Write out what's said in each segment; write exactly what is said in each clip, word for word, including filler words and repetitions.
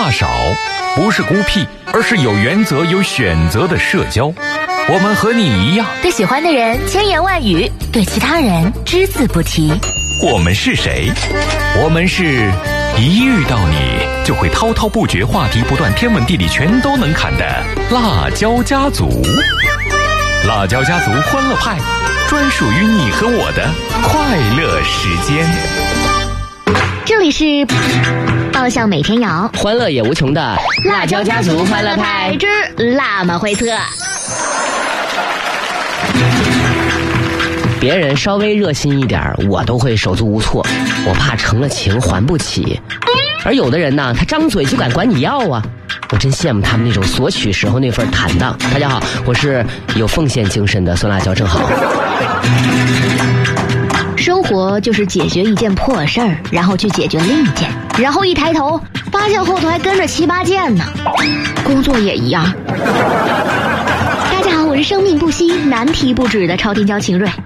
话少，不是孤僻，而是有原则、有选择的社交。我们和你一样， 对喜欢的人千言万语，对其他人只字不提。 我们是谁？我们是一遇到你就会滔滔不绝，话题不断，天文地理全都能侃的辣椒家族。辣椒家族欢乐派，专属于你和我的快乐时间。 这里是爆笑每天摇， 欢乐也无穷的辣椒家族欢乐派之辣妈会测。 别人稍微热心一点，我都会手足无措，我怕成了情还不起。而有的人呢，他张嘴就敢管你要啊，我真羡慕他们那种索取时候那份坦荡。大家好，我是有奉献精神的酸辣椒正好。 生活就是解决一件破事儿，然后去解决另一件，然后一抬头发现后头还跟着七八件呢。工作也一样。大家好，我是生命不息难题不止的超天骄秦瑞。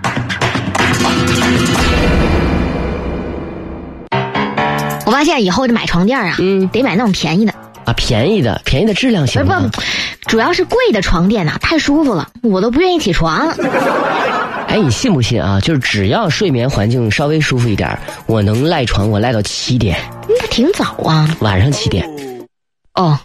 我发现以后这买床垫啊，嗯，得买那种便宜的啊，便宜的，便宜的质量行吗？ 不，主要是贵的床垫啊，太舒服了，我都不愿意起床。 哎，你信不信啊？就是只要睡眠环境稍微舒服一点，我能赖床，我赖到七点。 那挺早啊， 晚上七点。 哦。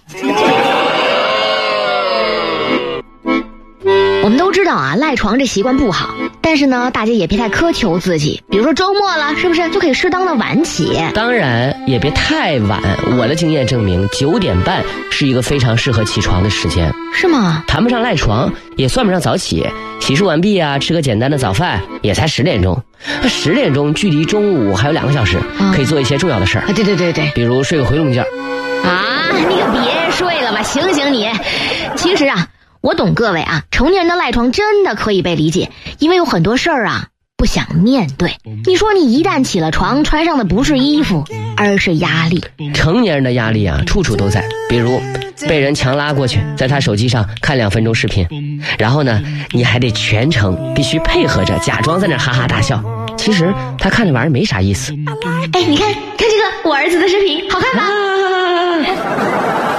我们都知道啊，赖床这习惯不好，但是呢，大家也别太苛求自己。比如说周末了，是不是就可以适当的晚起？ 当然也别太晚。我的经验证明，九点半是一个非常适合起床的时间。 是吗？ 谈不上赖床，也算不上早起。洗漱完毕啊，吃个简单的早饭，也才十点钟。十点钟距离中午还有两个小时，嗯、可以做一些重要的事儿。 啊，对对对对， 比如睡个回笼觉。 啊，你可别睡了吧，醒醒你！其实啊。我懂各位啊，成年人的赖床真的可以被理解，因为有很多事儿啊不想面对。你说你一旦起了床，穿上的不是衣服，而是压力。 成年人的压力啊，处处都在。比如被人强拉过去，在他手机上看两分钟视频，然后呢，你还得全程必须配合着，假装在那哈哈大笑。其实他看这玩意儿没啥意思。 哎，你看看这个我儿子的视频，好看吧？啊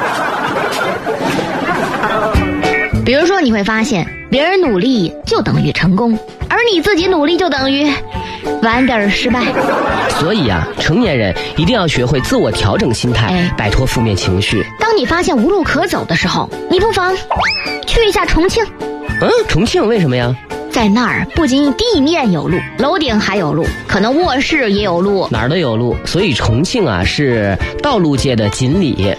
比如说你会发现别人努力就等于成功，而你自己努力就等于晚点失败。 所以啊，成年人一定要学会自我调整心态，哎、摆脱负面情绪。 当你发现无路可走的时候，你不妨去一下重庆。 嗯，重庆为什么呀？ 在那儿不仅地面有路，楼顶还有路，可能卧室也有路， 哪儿都有路。所以重庆啊是道路界的锦鲤。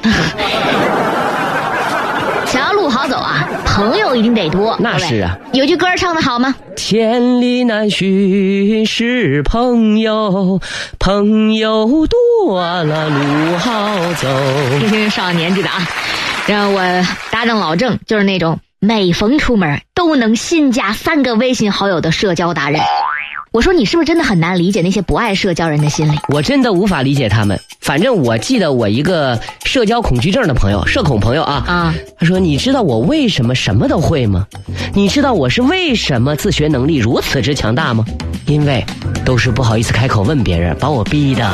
想要路好走啊，朋友一定得多。 那是啊， 有句歌唱得好吗？ 千里难寻是朋友，朋友多了路好走。 少年知道啊，让我搭档老郑就是那种每逢出门都能新加三个微信好友的社交达人。我说你是不是真的很难理解那些不爱社交人的心理？ 我真的无法理解他们。反正我记得我一个社交恐惧症的朋友，社恐朋友啊，啊，他说你知道我为什么什么都会吗？你知道我是为什么自学能力如此之强大吗？因为都是不好意思开口问别人，把我逼的。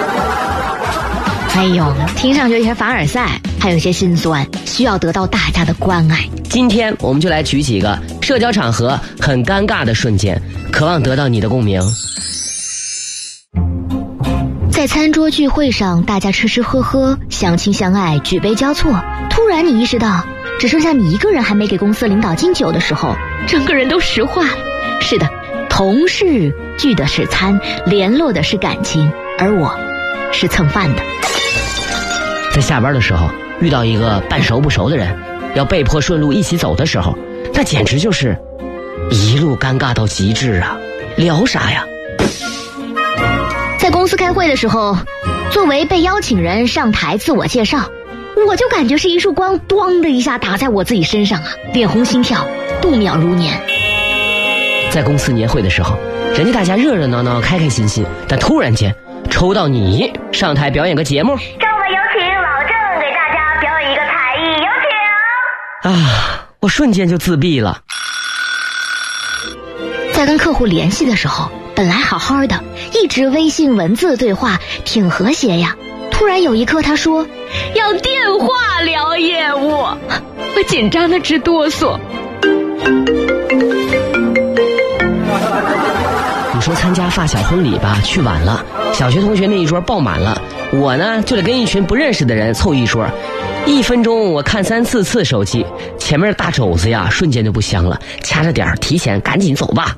哎呦，听上去有些凡尔赛，还有一些心酸，需要得到大家的关爱。 今天我们就来举几个社交场合很尴尬的瞬间，渴望得到你的共鸣。 在餐桌聚会上，大家吃吃喝喝，相亲相爱，举杯交错，突然你意识到只剩下你一个人还没给公司领导敬酒的时候，整个人都石化了。是的，同事聚的是餐，联络的是感情，而我是蹭饭的。 在下班的时候遇到一个半熟不熟的人，要被迫顺路一起走的时候，那简直就是一路尴尬到极致啊！聊啥呀？ 在公司开会的时候，作为被邀请人上台自我介绍，我就感觉是一束光咣的一下打在我自己身上啊，脸红心跳，度秒如年。 在公司年会的时候，人家大家热热闹闹开开心心，但突然间抽到你上台表演个节目， 让我们有请老郑给大家表演一个才艺，有请啊！我瞬间就自闭了。 在跟客户联系的时候，本来好好的，一直微信文字对话挺和谐呀，突突然有一刻他说要电话聊业务，我紧张的直哆嗦。 你说参加发小婚礼吧，去晚了，小学同学那一桌爆满了，我呢就得跟一群不认识的人凑一桌。一分钟我看三四次手机，前面大肘子呀瞬间就不香了，掐着点儿提前赶紧走吧。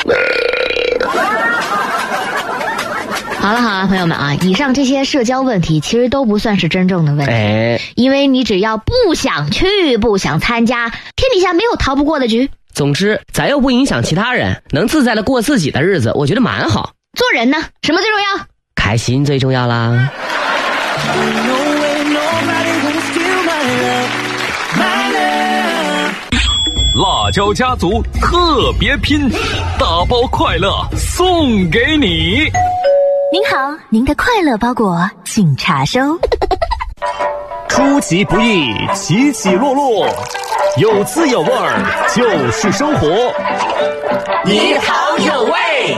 好了好了，朋友们啊，以上这些社交问题其实都不算是真正的问题， 哎， 因为你只要不想去不想参加，天底下没有逃不过的局。 总之咱又不影响其他人，能自在的过自己的日子，我觉得蛮好。 做人呢，什么最重要？ 开心最重要啦。 辣椒家族特别拼，大包快乐送给你。 您好，您的快乐包裹请查收。 出其不意，起起落落，有滋有味儿就是生活。 你好有味。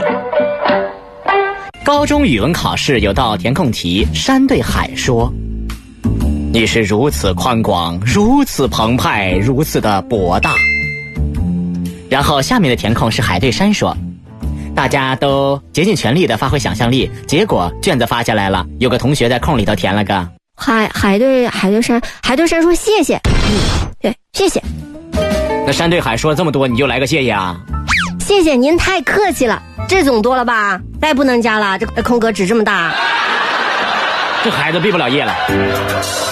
高中语文考试有道填空题，山对海说：你是如此宽广，如此澎湃，如此的博大。然后下面的填空是海对山说，大家都竭尽全力的发挥想象力，结果卷子发下来了，有个同学在空里头填了个海海对海对山，海对山说谢谢，嗯，对，谢谢。 那山对海说了这么多，你就来个谢谢啊？ 谢谢您太客气了，这总多了吧？再不能加了，这空格纸这么大， 这孩子毕不了业了。